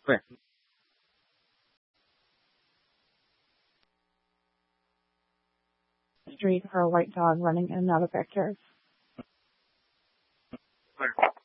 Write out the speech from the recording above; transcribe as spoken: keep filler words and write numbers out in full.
Clear. Street for a white dog running in and out of backyards. Clear.